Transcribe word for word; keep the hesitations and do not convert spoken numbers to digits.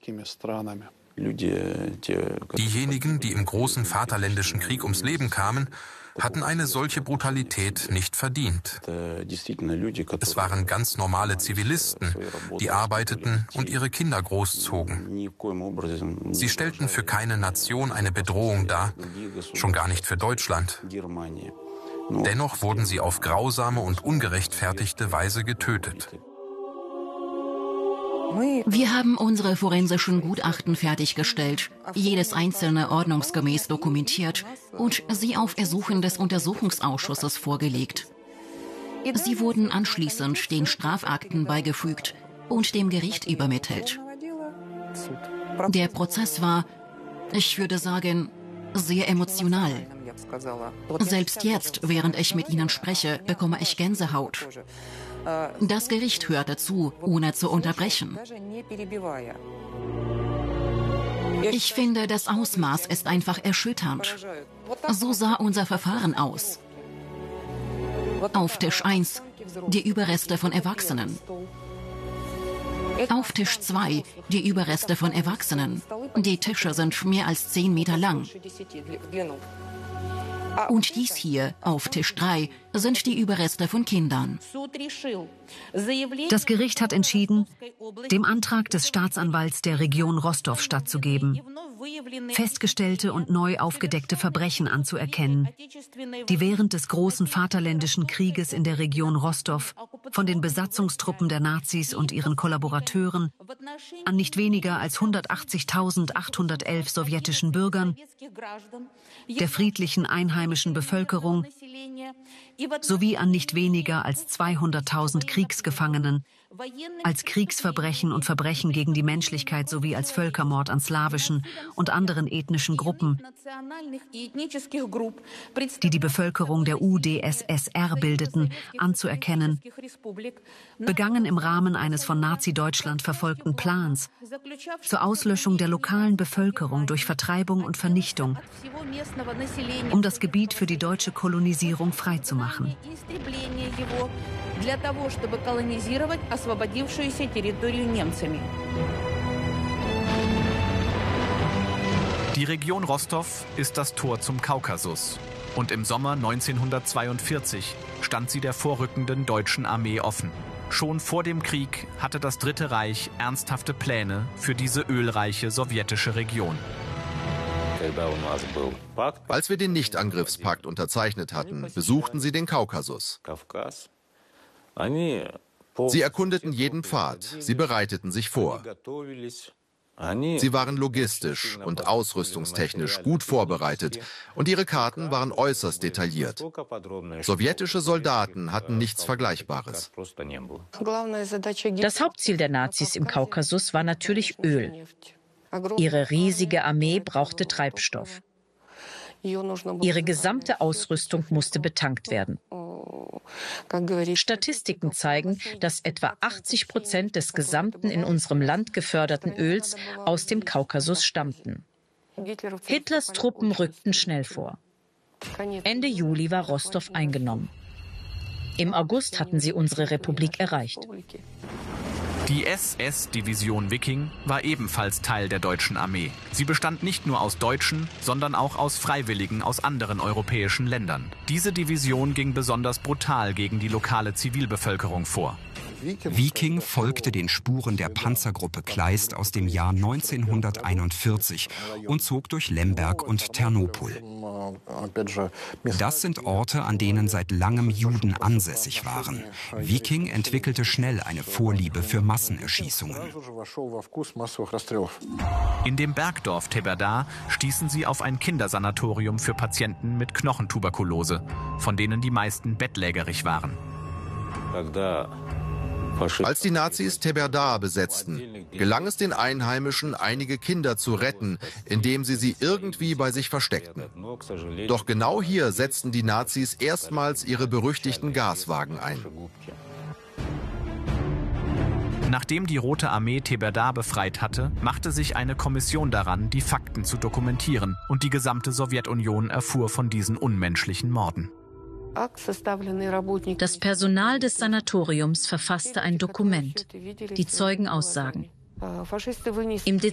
Diejenigen, die im großen Vaterländischen Krieg ums Leben kamen, hatten eine solche Brutalität nicht verdient. Es waren ganz normale Zivilisten, die arbeiteten und ihre Kinder großzogen. Sie stellten für keine Nation eine Bedrohung dar, schon gar nicht für Deutschland. Dennoch wurden sie auf grausame und ungerechtfertigte Weise getötet. Wir haben unsere forensischen Gutachten fertiggestellt, jedes einzelne ordnungsgemäß dokumentiert und sie auf Ersuchen des Untersuchungsausschusses vorgelegt. Sie wurden anschließend den Strafakten beigefügt und dem Gericht übermittelt. Der Prozess war, ich würde sagen, sehr emotional. Selbst jetzt, während ich mit Ihnen spreche, bekomme ich Gänsehaut. Das Gericht hörte zu, ohne zu unterbrechen. Ich finde, das Ausmaß ist einfach erschütternd. So sah unser Verfahren aus. Auf Tisch eins die Überreste von Erwachsenen. Auf Tisch zwei die Überreste von Erwachsenen. Die Tische sind mehr als zehn Meter lang. Und dies hier, auf Tisch drei, sind die Überreste von Kindern. Das Gericht hat entschieden, dem Antrag des Staatsanwalts der Region Rostow stattzugeben, festgestellte und neu aufgedeckte Verbrechen anzuerkennen, die während des großen Vaterländischen Krieges in der Region Rostow von den Besatzungstruppen der Nazis und ihren Kollaborateuren an nicht weniger als hundertachtzigtausendachthundertelf sowjetischen Bürgern, der friedlichen einheimischen Bevölkerung sowie an nicht weniger als zweihunderttausend Kriegsgefangenen als Kriegsverbrechen und Verbrechen gegen die Menschlichkeit sowie als Völkermord an slawischen und anderen ethnischen Gruppen, die die Bevölkerung der U d S S R bildeten, anzuerkennen, begangen im Rahmen eines von Nazi-Deutschland verfolgten Plans zur Auslöschung der lokalen Bevölkerung durch Vertreibung und Vernichtung, um das Gebiet für die deutsche Kolonisierung freizumachen. Die Region Rostow ist das Tor zum Kaukasus. Und im Sommer neunzehnhundertzweiundvierzig stand sie der vorrückenden deutschen Armee offen. Schon vor dem Krieg hatte das Dritte Reich ernsthafte Pläne für diese ölreiche sowjetische Region. Als wir den Nichtangriffspakt unterzeichnet hatten, besuchten sie den Kaukasus. Sie erkundeten jeden Pfad, sie bereiteten sich vor. Sie waren logistisch und ausrüstungstechnisch gut vorbereitet und ihre Karten waren äußerst detailliert. Sowjetische Soldaten hatten nichts Vergleichbares. Das Hauptziel der Nazis im Kaukasus war natürlich Öl. Ihre riesige Armee brauchte Treibstoff. Ihre gesamte Ausrüstung musste betankt werden. Statistiken zeigen, dass etwa achtzig Prozent des gesamten in unserem Land geförderten Öls aus dem Kaukasus stammten. Hitlers Truppen rückten schnell vor. Ende Juli war Rostow eingenommen. Im August hatten sie unsere Republik erreicht. Die S S-Division Wiking war ebenfalls Teil der deutschen Armee. Sie bestand nicht nur aus Deutschen, sondern auch aus Freiwilligen aus anderen europäischen Ländern. Diese Division ging besonders brutal gegen die lokale Zivilbevölkerung vor. Wiking folgte den Spuren der Panzergruppe Kleist aus dem Jahr neunzehnhunderteinundvierzig und zog durch Lemberg und Ternopol. Das sind Orte, an denen seit langem Juden ansässig waren. Wiking entwickelte schnell eine Vorliebe für Massenerschießungen. In dem Bergdorf Teberdar stießen sie auf ein Kindersanatorium für Patienten mit Knochentuberkulose, von denen die meisten bettlägerig waren. Als die Nazis Teberdar besetzten, gelang es den Einheimischen, einige Kinder zu retten, indem sie sie irgendwie bei sich versteckten. Doch genau hier setzten die Nazis erstmals ihre berüchtigten Gaswagen ein. Nachdem die Rote Armee Teberdar befreit hatte, machte sich eine Kommission daran, die Fakten zu dokumentieren, und die gesamte Sowjetunion erfuhr von diesen unmenschlichen Morden. Das Personal des Sanatoriums verfasste ein Dokument, die Zeugenaussagen. Im Dezember